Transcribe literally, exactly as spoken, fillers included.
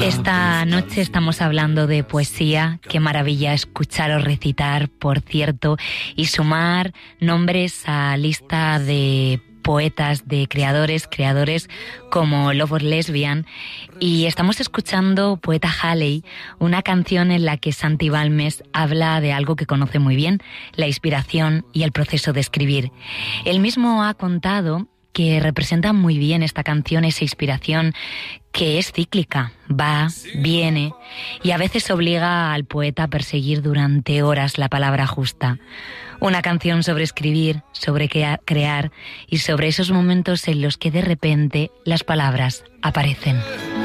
Esta noche estamos hablando de poesía. Qué maravilla escucharos recitar, por cierto, y sumar nombres a lista de poetas, de creadores, creadores como Love or Lesbian. Y estamos escuchando Poeta Halley, una canción en la que Santi Balmes habla de algo que conoce muy bien, la inspiración y el proceso de escribir. Él mismo ha contado que representa muy bien esta canción, esa inspiración que es cíclica, va, viene y a veces obliga al poeta a perseguir durante horas la palabra justa. Una canción sobre escribir, sobre crear y sobre esos momentos en los que de repente las palabras aparecen.